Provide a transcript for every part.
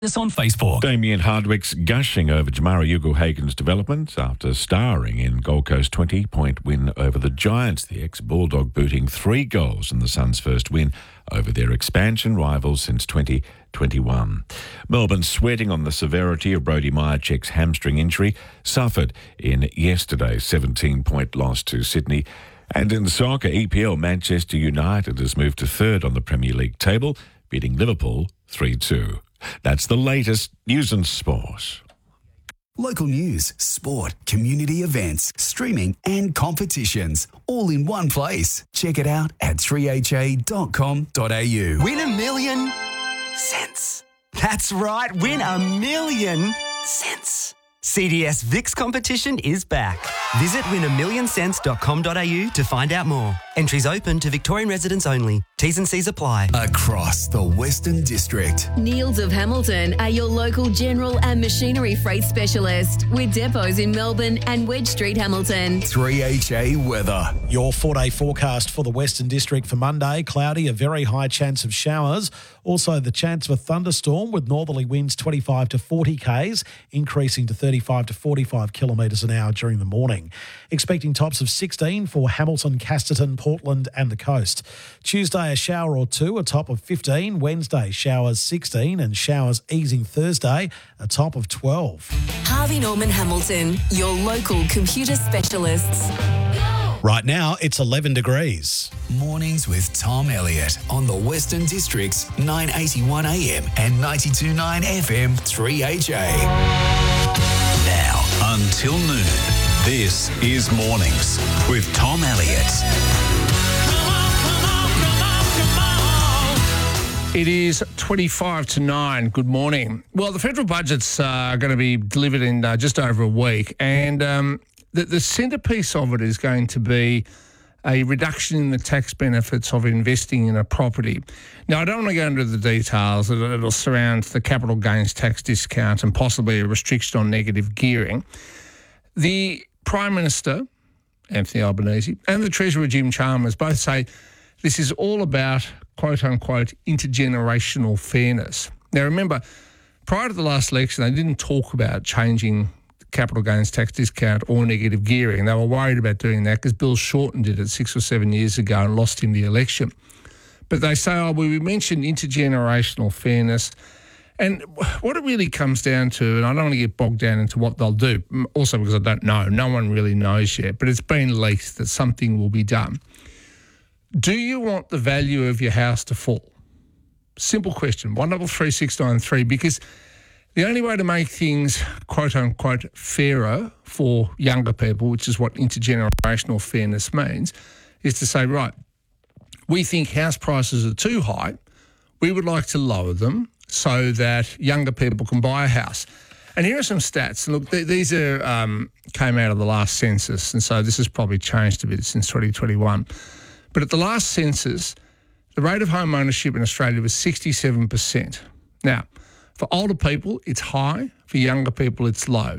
us on Facebook. Damien Hardwick's gushing over Jamara Ugle-Hagen's development after starring in Gold Coast 20-point win over the Giants. The ex-Bulldog booting 3 goals in the Suns' first win over their expansion rivals since 2021. Melbourne sweating on the severity of Brodie Mihocek's hamstring injury suffered in yesterday's 17-point loss to Sydney. And in soccer, EPL, Manchester United has moved to third on the Premier League table, beating Liverpool 3-2. That's the latest news and sport. Local news, sport, community events, streaming and competitions, all in one place. Check it out at 3ha.com.au. Win $1 million cents. That's right, win $1 million cents. CDS VIX competition is back. Visit win1millioncents.com.au to find out more. Entries open to Victorian residents only. T's and C's apply. Across the Western District. Niels of Hamilton are your local general and machinery freight specialist with depots in Melbourne and Wedge Street, Hamilton. 3HA weather. Your 4-day forecast for the Western District for Monday: cloudy, a very high chance of showers. Also the chance of a thunderstorm with northerly winds 25 to 40 k's, increasing to 35 to 45 kilometres an hour during the morning. Expecting tops of 16 for Hamilton, Casterton, Portland and the coast. Tuesday, a shower or two, a top of 15. Wednesday, showers 16 and showers easing Thursday, a top of 12. Harvey Norman Hamilton, your local computer specialists. Right now, it's 11 degrees. Mornings with Tom Elliott on the Western District's 981 AM and 92.9 FM 3HA. Now, until noon, this is Mornings with Tom Elliott. It is 25 to 9. Good morning. Well, the federal budget's going to be delivered in just over a week, and the centrepiece of it is going to be a reduction in the tax benefits of investing in a property. Now, I don't want to go into the details. It'll surround the capital gains tax discount and possibly a restriction on negative gearing. The Prime Minister, Anthony Albanese, and the Treasurer, Jim Chalmers, both say this is all about, quote-unquote, intergenerational fairness. Now, remember, prior to the last election, they didn't talk about changing capital gains tax discount or negative gearing. They were worried about doing that because Bill Shorten did it 6 or 7 years ago and lost him the election. But they say, we mentioned intergenerational fairness. And what it really comes down to, and I don't want to get bogged down into what they'll do, also because I don't know, no one really knows yet, but it's been leaked that something will be done. Do you want the value of your house to fall? Simple question, 133 because the only way to make things, quote-unquote, fairer for younger people, which is what intergenerational fairness means, is to say, right, we think house prices are too high. We would like to lower them so that younger people can buy a house. And here are some stats. Look, these are came out of the last census, and so this has probably changed a bit since 2021. But at the last census, the rate of home ownership in Australia was 67%. Now, for older people, it's high. For younger people, it's low.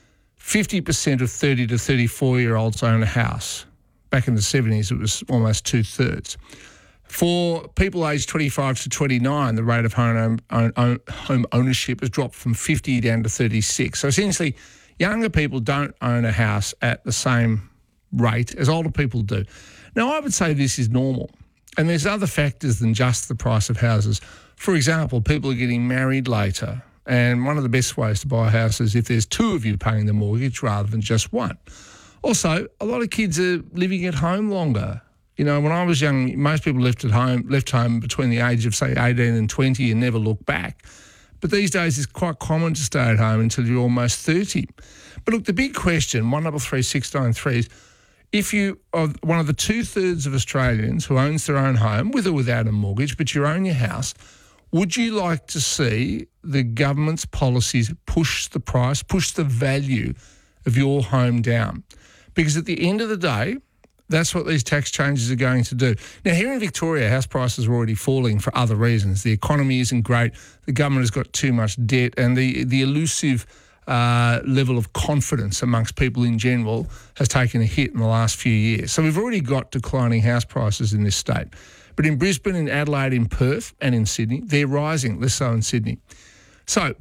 50% of 30 to 34-year-olds own a house. Back in the 70s, it was almost 2/3. For people aged 25 to 29, the rate of home ownership has dropped from 50 down to 36. So essentially, younger people don't own a house at the same rate as older people do. Now, I would say this is normal, and there's other factors than just the price of houses. For example, people are getting married later, and one of the best ways to buy a house is if there's 2 of you paying the mortgage rather than just one. Also, a lot of kids are living at home longer. You know, when I was young, most people left home between the age of, say, 18 and 20 and never looked back. But these days it's quite common to stay at home until you're almost 30. But look, the big question, 133 is, if you are one of the 2/3 of Australians who owns their own home, with or without a mortgage, but you own your house, would you like to see the government's policies push the price, push the value of your home down? Because at the end of the day, that's what these tax changes are going to do. Now, here in Victoria, house prices are already falling for other reasons. The economy isn't great, the government has got too much debt, and the elusive level of confidence amongst people in general has taken a hit in the last few years. So we've already got declining house prices in this state. But in Brisbane, in Adelaide, in Perth and in Sydney, they're rising, less so in Sydney. So